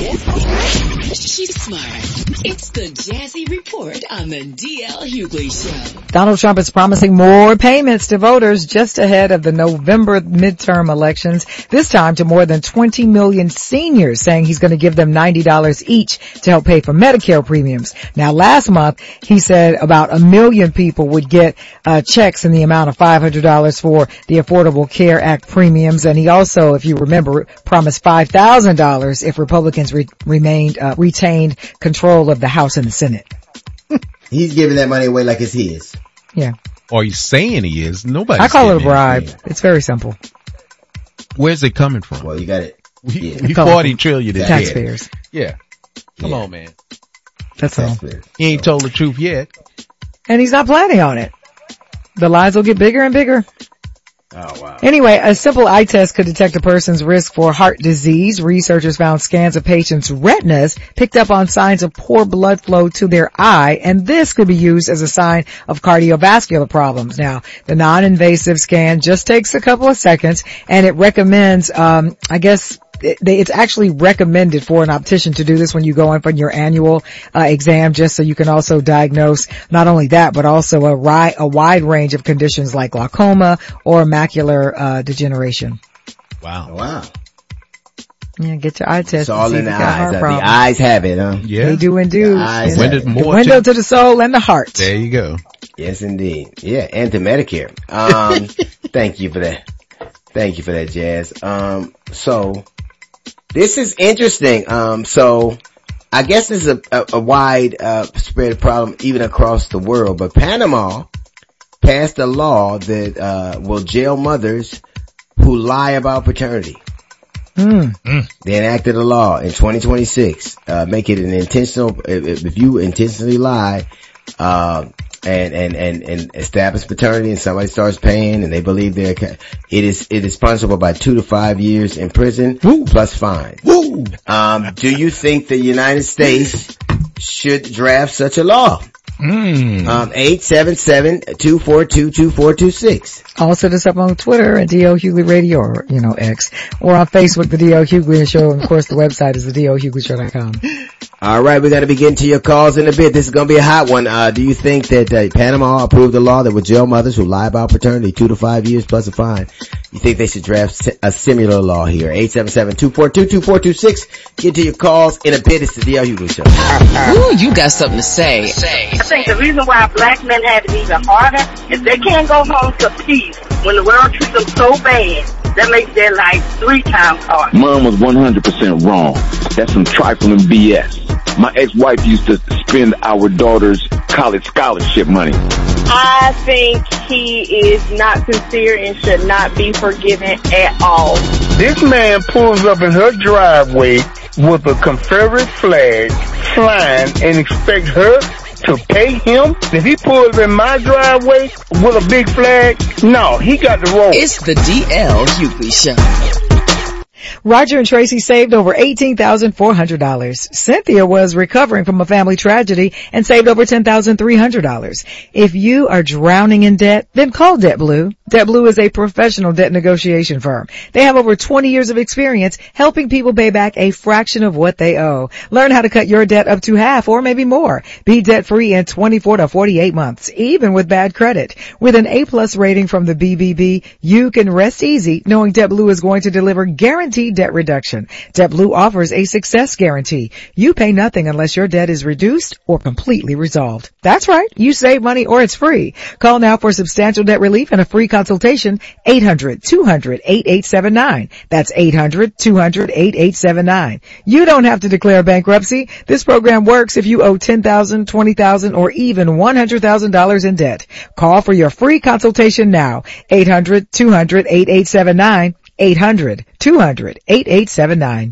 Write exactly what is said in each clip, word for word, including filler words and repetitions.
She's smart. It's the Jazzy Report on the D L Hughley Show. Donald Trump is promising more payments to voters just ahead of the November midterm elections, this time to more than twenty million seniors, saying he's going to give them ninety dollars each to help pay for Medicare premiums. Now, last month, he said about a million people would get uh, checks in the amount of five hundred dollars for the Affordable Care Act premiums. And he also, if you remember, promised five thousand dollars if Republicans re- remained uh, retained control of the House and the Senate. He's giving that money away like it's his. Yeah. Or he's saying he is. Nobody. I call it a bribe. Anything. It's very simple. Where's it coming from? Well, you got it. We, yeah. we forty trillion in taxpayers. Yeah. Come yeah. on, man. That's all. He ain't told the truth yet. And he's not planning on it. The lies will get bigger and bigger. Oh, wow. Anyway, a simple eye test could detect a person's risk for heart disease. Researchers found scans of patients' retinas picked up on signs of poor blood flow to their eye, and this could be used as a sign of cardiovascular problems. Now, the non-invasive scan just takes a couple of seconds, and it recommends, um, I guess, It, they, it's actually recommended for an optician to do this when you go in for your annual uh, exam, just so you can also diagnose not only that, but also a, ri- a wide range of conditions like glaucoma or macular uh, degeneration. Wow. Wow. Yeah, get your eye test. It's all in the eyes. Uh, the eyes have it, huh? Yeah. They do and do. The eyes window, have it. The window to the soul and the heart. There you go. Yes, indeed. Yeah, and to Medicare. Um, thank you for that. Thank you for that, Jazz. Um, so, this is interesting. Um, so I guess this is a, a, a wide, uh, spread problem even across the world, but Panama passed a law that, uh, will jail mothers who lie about paternity. Mm. Mm. They enacted a law in twenty twenty-six, uh, make it an intentional, if, if you intentionally lie, uh, and, and, and, and establish paternity and somebody starts paying and they believe they're, it is, it is punishable by two to five years in prison Woo. plus fine. Woo. Um, do you think the United States should draft such a law? Mm. Um, eight seven seven, two four two, two four two six. Also, this up on Twitter at D L Hughley Radio, or, you know, X, or on Facebook, the D L Hughley Show, and of course the website is the D L Hughley Show dot com. All right, we're gonna be getting to your calls in a bit. This is gonna be a hot one. Uh, do you think that uh, Panama approved a law that would jail mothers who lie about paternity two to five years plus a fine? You think they should draft a similar law here? eight seven seven, two four two, two four two six. Get to your calls in a bit. It's the D L Hughley Show. Ooh, you got something to say. I think the reason why black men have it even harder is they can't go home to peace when the world treats them so bad. That makes their life three times harder. Mom was one hundred percent wrong. That's some trifling B S. My ex-wife used to spend our daughter's college scholarship money. I think he is not sincere and should not be forgiven at all. This man pulls up in her driveway with a Confederate flag flying and expects her to pay him? If he pulls in my driveway with a big flag, no, he got the roll. It's the D L Hughley Show. Roger and Tracy saved over eighteen thousand four hundred dollars. Cynthia was recovering from a family tragedy and saved over ten thousand three hundred dollars. If you are drowning in debt, then call DebtBlue. DebtBlue is a professional debt negotiation firm. They have over twenty years of experience helping people pay back a fraction of what they owe. Learn how to cut your debt up to half or maybe more. Be debt-free in twenty-four to forty-eight months, even with bad credit. With an A-plus rating from the B B B, you can rest easy knowing DebtBlue is going to deliver guaranteed debt reduction. DebtBlue offers a success guarantee. You pay nothing unless your debt is reduced or completely resolved. That's right. You save money or it's free. Call now for substantial debt relief and a free consultation. eight hundred, two hundred, eighty-eight seventy-nine. That's eight hundred, two hundred, eighty-eight seventy-nine. You don't have to declare bankruptcy. This program works if you owe ten thousand dollars, twenty thousand dollars, or even one hundred thousand dollars in debt. Call for your free consultation now. eight hundred, two hundred, eighty-eight seventy-nine. eight hundred, two hundred, eighty-eight seventy-nine.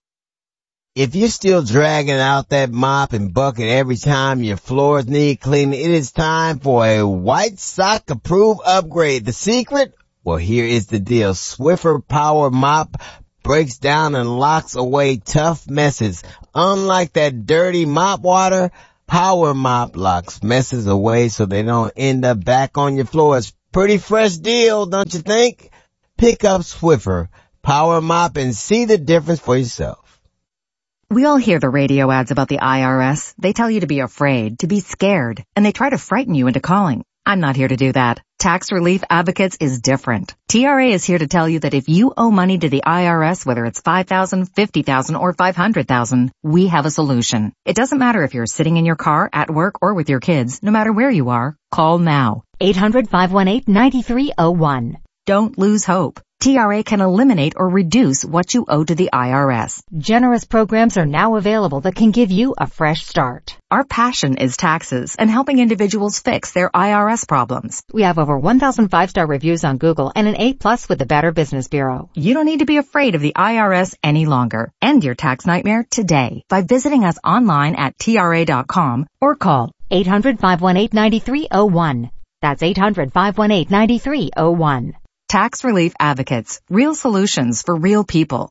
If you're still dragging out that mop and bucket every time your floors need cleaning, it is time for a White Sox approved upgrade. The secret? Well, here is the deal. Swiffer Power Mop breaks down and locks away tough messes. Unlike that dirty mop water, Power Mop locks messes away so they don't end up back on your floors. Pretty fresh deal, don't you think? Pick up Swiffer Power Mop and see the difference for yourself. We all hear the radio ads about the I R S. They tell you to be afraid, to be scared, and they try to frighten you into calling. I'm not here to do that. Tax Relief Advocates is different. T R A is here to tell you that if you owe money to the I R S, whether it's five thousand dollars, fifty thousand dollars, or five hundred thousand dollars, we have a solution. It doesn't matter if you're sitting in your car, at work, or with your kids. No matter where you are, call now. eight hundred, five one eight, nine three zero one. Don't lose hope. T R A can eliminate or reduce what you owe to the I R S. Generous programs are now available that can give you a fresh start. Our passion is taxes and helping individuals fix their I R S problems. We have over one thousand five-star reviews on Google and an A plus with the Better Business Bureau. You don't need to be afraid of the I R S any longer. End your tax nightmare today by visiting us online at T R A dot com or call eight hundred, five one eight, nine three zero one. That's eight hundred, five one eight, nine three zero one. Tax Relief Advocates. Real solutions for real people.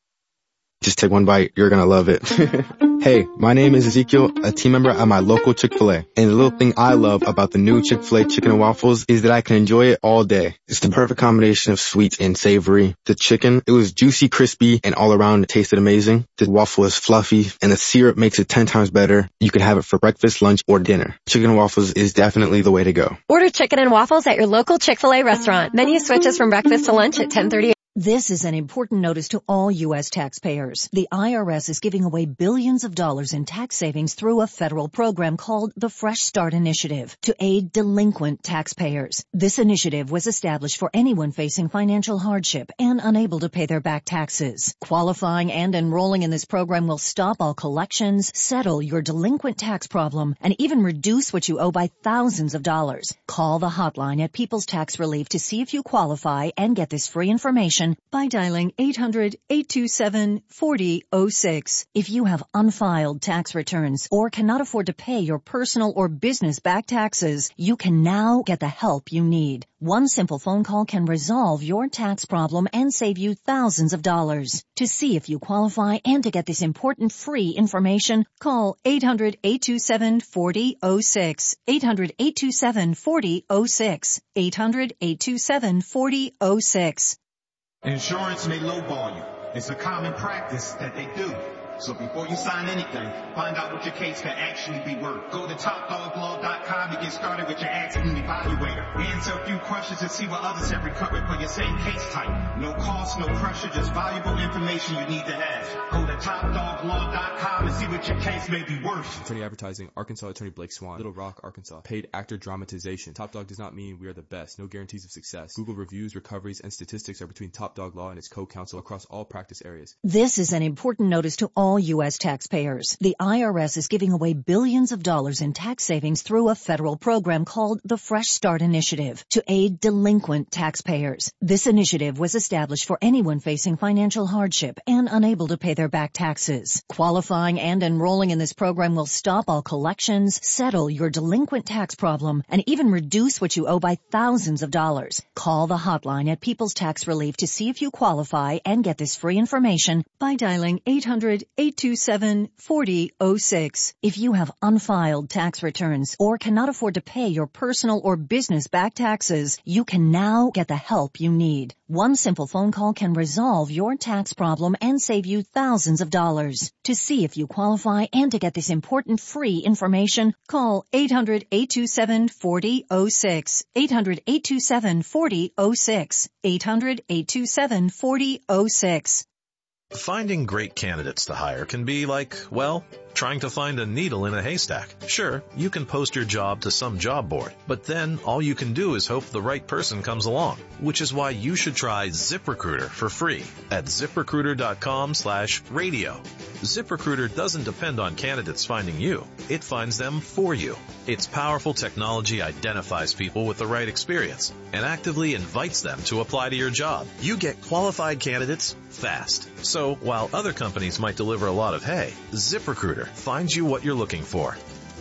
Just take one bite. You're going to love it. Hey, my name is Ezekiel, a team member at my local Chick-fil-A. And the little thing I love about the new Chick-fil-A chicken and waffles is that I can enjoy it all day. It's the perfect combination of sweet and savory. The chicken, it was juicy, crispy, and all around it tasted amazing. The waffle is fluffy, and the syrup makes it ten times better. You can have it for breakfast, lunch, or dinner. Chicken and waffles is definitely the way to go. Order chicken and waffles at your local Chick-fil-A restaurant. Menu switches from breakfast to lunch at ten thirty. This is an important notice to all U S taxpayers. The I R S is giving away billions of dollars in tax savings through a federal program called the Fresh Start Initiative to aid delinquent taxpayers. This initiative was established for anyone facing financial hardship and unable to pay their back taxes. Qualifying and enrolling in this program will stop all collections, settle your delinquent tax problem, and even reduce what you owe by thousands of dollars. Call the hotline at People's Tax Relief to see if you qualify and get this free information by dialing eight hundred, eight two seven, four zero zero six. If you have unfiled tax returns or cannot afford to pay your personal or business back taxes, you can now get the help you need. One simple phone call can resolve your tax problem and save you thousands of dollars. To see if you qualify and to get this important free information, call eight hundred, eight two seven, four zero zero six, eight hundred, eight two seven, four zero zero six, eight hundred, eight two seven, four zero zero six. Insurance may lowball you. It's a common practice that they do. So before you sign anything, find out what your case can actually be worth. Go to top dog law dot com to get started with your accident evaluator. Answer a few questions and see what others have recovered for your same case type. No cost, no pressure, just valuable information you need to have. Go to top dog law dot com and see what your case may be worth. Attorney Advertising, Arkansas Attorney Blake Swan, Little Rock, Arkansas. Paid actor dramatization. Top Dog does not mean we are the best. No guarantees of success. Google reviews, recoveries, and statistics are between Top Dog Law and its co-counsel across all practice areas. This is an important notice to all U S taxpayers. The I R S is giving away billions of dollars in tax savings through a federal program called the Fresh Start Initiative to aid delinquent taxpayers. This initiative was established for anyone facing financial hardship and unable to pay their back taxes. Qualifying and enrolling in this program will stop all collections, settle your delinquent tax problem, and even reduce what you owe by thousands of dollars. Call the hotline at People's Tax Relief to see if you qualify and get this free information by dialing eight hundred, eight two seven, four zero zero six. If you have unfiled tax returns or cannot afford to pay your personal or business back taxes, you can now get the help you need. One simple phone call can resolve your tax problem and save you thousands of dollars. To see if you qualify and to get this important free information, call eight hundred, eight two seven, four zero zero six, eight hundred, eight two seven, four zero zero six, eight hundred, eight two seven, four zero zero six. Finding great candidates to hire can be like, well, trying to find a needle in a haystack. Sure, you can post your job to some job board, but then all you can do is hope the right person comes along, which is why you should try ZipRecruiter for free at ZipRecruiter.com slash radio. ZipRecruiter doesn't depend on candidates finding you. It finds them for you. Its powerful technology identifies people with the right experience and actively invites them to apply to your job. You get qualified candidates fast. So while other companies might deliver a lot of hay, ZipRecruiter finds you what you're looking for.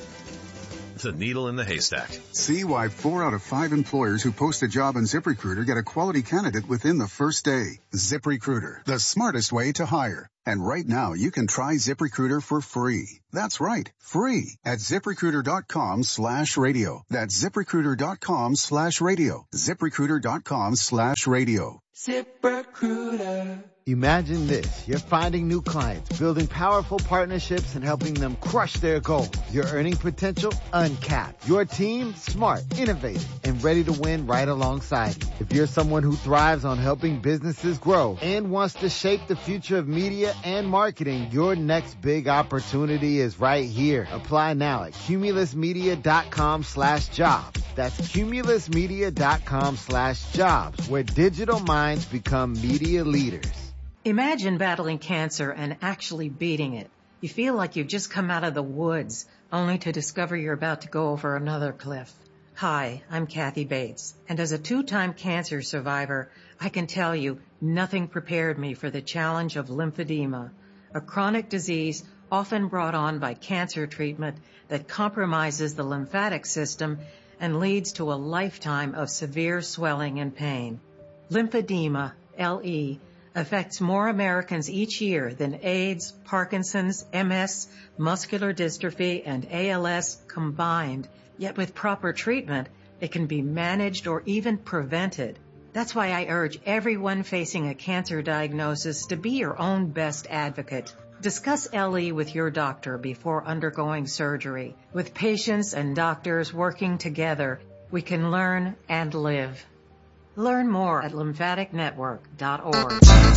The needle in the haystack. See why four out of five employers who post a job on ZipRecruiter get a quality candidate within the first day. ZipRecruiter, the smartest way to hire. And right now, you can try ZipRecruiter for free. That's right, free at ZipRecruiter.com slash radio. That's ZipRecruiter.com slash radio. ZipRecruiter.com slash radio. ZipRecruiter. Imagine this. You're finding new clients, building powerful partnerships, and helping them crush their goals. Your earning potential, uncapped. Your team, smart, innovative, and ready to win right alongside you. If you're someone who thrives on helping businesses grow and wants to shape the future of media and marketing, your next big opportunity is right here. Apply now at cumulusmedia.com slash jobs. That's cumulusmedia.com slash jobs, where digital minds become media leaders. Imagine battling cancer and actually beating it. You feel like you've just come out of the woods, only to discover you're about to go over another cliff. Hi, I'm Kathy Bates, and as a two-time cancer survivor, I can tell you nothing prepared me for the challenge of lymphedema, a chronic disease often brought on by cancer treatment that compromises the lymphatic system and leads to a lifetime of severe swelling and pain. Lymphedema, L E, affects more Americans each year than AIDS, Parkinson's, M S, muscular dystrophy, and A L S combined. Yet with proper treatment, it can be managed or even prevented. That's why I urge everyone facing a cancer diagnosis to be your own best advocate. Discuss L E with your doctor before undergoing surgery. With patients and doctors working together, we can learn and live. Learn more at lymphatic network dot org.